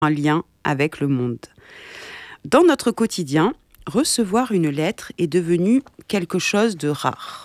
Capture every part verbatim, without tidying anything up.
un lien avec le monde. Dans notre quotidien, recevoir une lettre est devenu quelque chose de rare.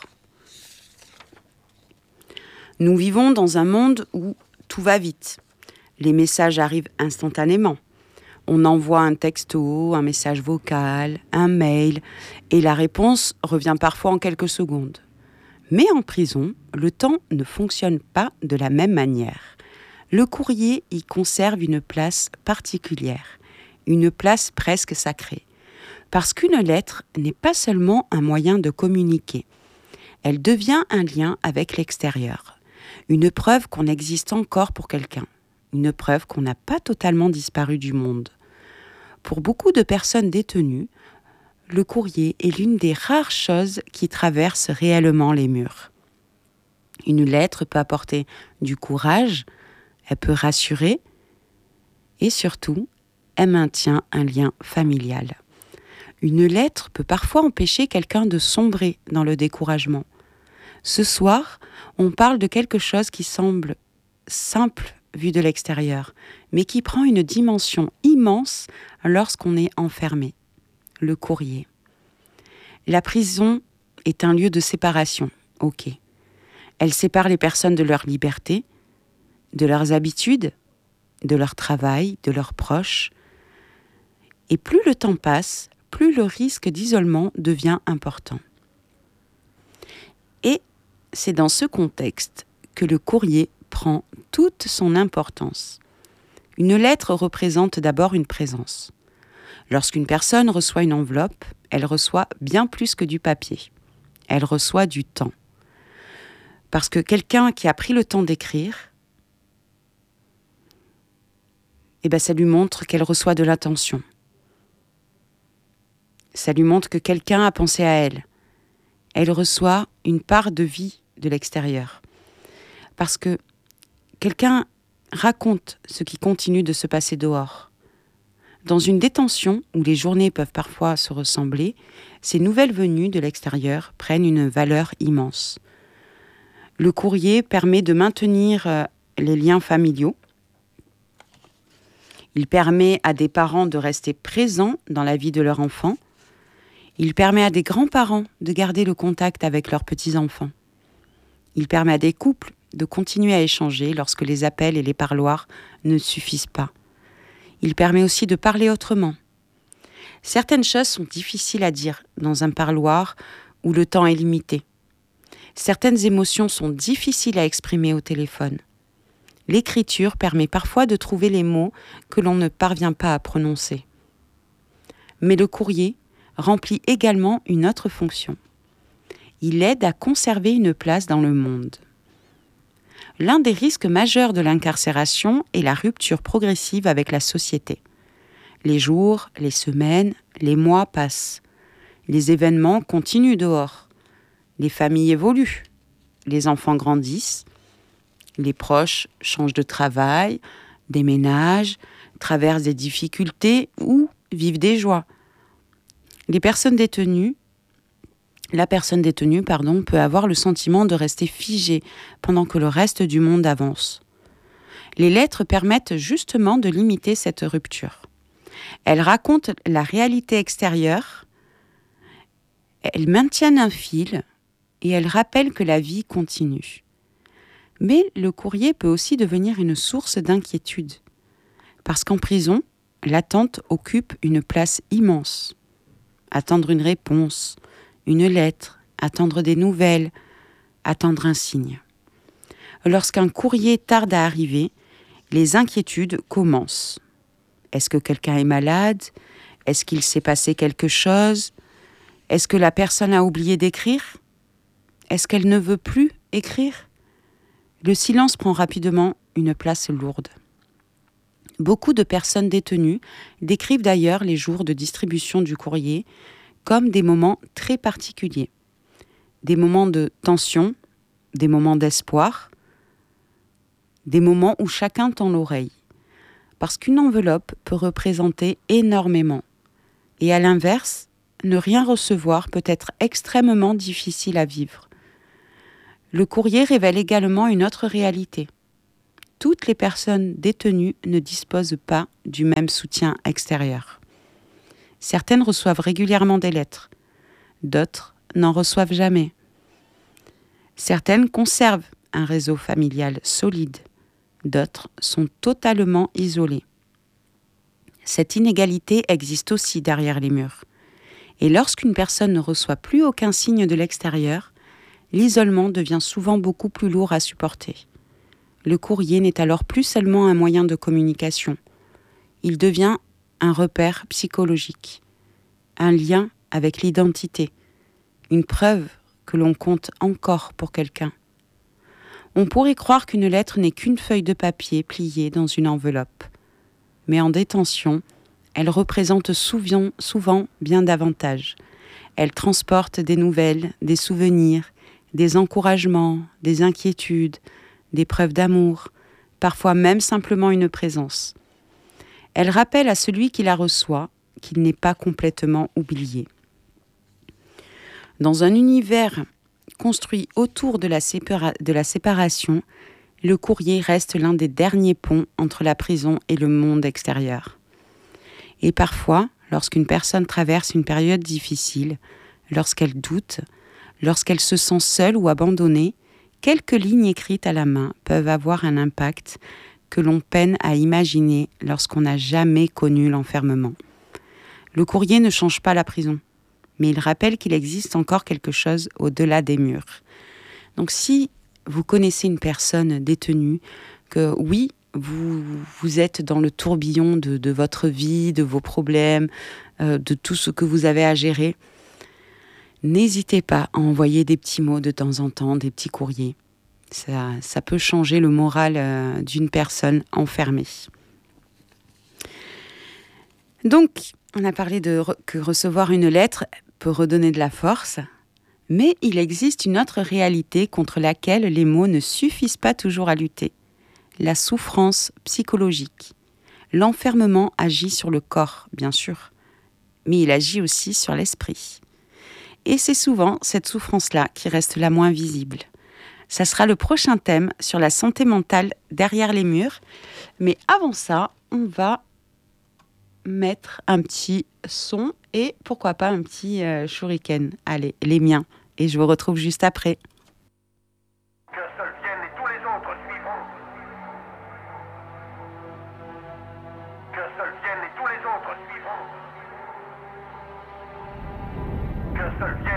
Nous vivons dans un monde où tout va vite. Les messages arrivent instantanément. On envoie un texto, un message vocal, un mail, et la réponse revient parfois en quelques secondes. Mais en prison, le temps ne fonctionne pas de la même manière. Le courrier y conserve une place particulière, une place presque sacrée. Parce qu'une lettre n'est pas seulement un moyen de communiquer. Elle devient un lien avec l'extérieur, une preuve qu'on existe encore pour quelqu'un, une preuve qu'on n'a pas totalement disparu du monde. Pour beaucoup de personnes détenues, le courrier est l'une des rares choses qui traversent réellement les murs. Une lettre peut apporter du courage, elle peut rassurer et surtout, elle maintient un lien familial. Une lettre peut parfois empêcher quelqu'un de sombrer dans le découragement. Ce soir, on parle de quelque chose qui semble simple vu de l'extérieur, mais qui prend une dimension immense lorsqu'on est enfermé. Le courrier. La prison est un lieu de séparation, ok. Elle sépare les personnes de leur liberté, de leurs habitudes, de leur travail, de leurs proches. Et plus le temps passe, plus le risque d'isolement devient important. Et c'est dans ce contexte que le courrier prend toute son importance. Une lettre représente d'abord une présence. Lorsqu'une personne reçoit une enveloppe, elle reçoit bien plus que du papier. Elle reçoit du temps. Parce que quelqu'un qui a pris le temps d'écrire, eh ben ça lui montre qu'elle reçoit de l'attention. Ça lui montre que quelqu'un a pensé à elle. Elle reçoit une part de vie de l'extérieur. Parce que quelqu'un raconte ce qui continue de se passer dehors. Dans une détention où les journées peuvent parfois se ressembler, ces nouvelles venues de l'extérieur prennent une valeur immense. Le courrier permet de maintenir les liens familiaux. Il permet à des parents de rester présents dans la vie de leur enfant. Il permet à des grands-parents de garder le contact avec leurs petits-enfants. Il permet à des couples de continuer à échanger lorsque les appels et les parloirs ne suffisent pas. Il permet aussi de parler autrement. Certaines choses sont difficiles à dire dans un parloir où le temps est limité. Certaines émotions sont difficiles à exprimer au téléphone. L'écriture permet parfois de trouver les mots que l'on ne parvient pas à prononcer. Mais le courrier remplit également une autre fonction. Il aide à conserver une place dans le monde. L'un des risques majeurs de l'incarcération est la rupture progressive avec la société. Les jours, les semaines, les mois passent. Les événements continuent dehors. Les familles évoluent. Les enfants grandissent. Les proches changent de travail, déménagent, traversent des difficultés ou vivent des joies. Les personnes détenues La personne détenue pardon, peut avoir le sentiment de rester figée pendant que le reste du monde avance. Les lettres permettent justement de limiter cette rupture. Elles racontent la réalité extérieure, elles maintiennent un fil et elles rappellent que la vie continue. Mais le courrier peut aussi devenir une source d'inquiétude, parce qu'en prison, l'attente occupe une place immense. Attendre une réponse, une lettre, attendre des nouvelles, attendre un signe. Lorsqu'un courrier tarde à arriver, les inquiétudes commencent. Est-ce que quelqu'un est malade ? Est-ce qu'il s'est passé quelque chose ? Est-ce que la personne a oublié d'écrire ? Est-ce qu'elle ne veut plus écrire ? Le silence prend rapidement une place lourde. Beaucoup de personnes détenues décrivent d'ailleurs les jours de distribution du courrier comme des moments très particuliers. Des moments de tension, des moments d'espoir, des moments où chacun tend l'oreille. Parce qu'une enveloppe peut représenter énormément. Et à l'inverse, ne rien recevoir peut être extrêmement difficile à vivre. Le courrier révèle également une autre réalité. toutes les personnes détenues ne disposent pas du même soutien extérieur. Certaines reçoivent régulièrement des lettres, d'autres n'en reçoivent jamais. Certaines conservent un réseau familial solide, d'autres sont totalement isolées. Cette inégalité existe aussi derrière les murs. Et lorsqu'une personne ne reçoit plus aucun signe de l'extérieur, l'isolement devient souvent beaucoup plus lourd à supporter. Le courrier n'est alors plus seulement un moyen de communication. Il devient un repère psychologique, un lien avec l'identité, une preuve que l'on compte encore pour quelqu'un. On pourrait croire qu'une lettre n'est qu'une feuille de papier pliée dans une enveloppe. Mais en détention, elle représente souvent, souvent bien davantage. Elle transporte des nouvelles, des souvenirs, des encouragements, des inquiétudes, des preuves d'amour, parfois même simplement une présence. Elle rappelle à celui qui la reçoit qu'il n'est pas complètement oublié. Dans un univers construit autour de la, sépara- de la séparation, le courrier reste l'un des derniers ponts entre la prison et le monde extérieur. Et parfois, lorsqu'une personne traverse une période difficile, lorsqu'elle doute, lorsqu'elle se sent seule ou abandonnée, quelques lignes écrites à la main peuvent avoir un impact que l'on peine à imaginer lorsqu'on n'a jamais connu l'enfermement. Le courrier ne change pas la prison, mais il rappelle qu'il existe encore quelque chose au-delà des murs. Donc si vous connaissez une personne détenue, que oui, vous, vous êtes dans le tourbillon de, de votre vie, de vos problèmes, euh, de tout ce que vous avez à gérer, n'hésitez pas à envoyer des petits mots de temps en temps, des petits courriers. Ça, ça peut changer le moral euh, d'une personne enfermée. Donc, on a parlé de re- que recevoir une lettre peut redonner de la force, mais il existe une autre réalité contre laquelle les mots ne suffisent pas toujours à lutter. La souffrance psychologique. L'enfermement agit sur le corps, bien sûr, mais il agit aussi sur l'esprit. Et c'est souvent cette souffrance-là qui reste la moins visible. Ça sera le prochain thème sur la santé mentale derrière les murs. Mais avant ça, on va mettre un petit son et pourquoi pas un petit euh, shuriken. Allez, les miens. Et je vous retrouve juste après. Qu'un seul vienne et tous les autres suivront. Qu'un seul vienne et tous les autres suivront. Qu'un seul vienne.